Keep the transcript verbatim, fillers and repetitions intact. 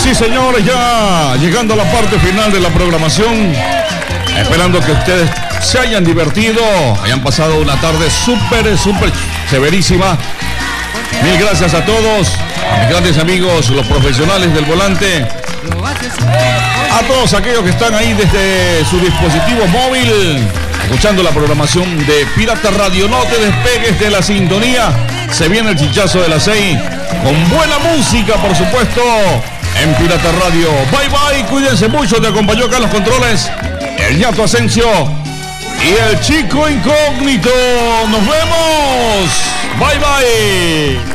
Sí, señores, ya llegando a la parte final de la programación, esperando que ustedes se hayan divertido, hayan pasado una tarde súper, súper severísima. Mil gracias a todos, a mis grandes amigos, los profesionales del volante, a todos aquellos que están ahí desde su dispositivo móvil, escuchando la programación de Pirata Radio. No te despegues de la sintonía, se viene el chichazo de las seis, con buena música, por supuesto, en Pirata Radio. Bye bye, cuídense mucho, te acompañó acá en los controles el Ñato Asensio y el Chico Incógnito. Nos vemos, bye bye.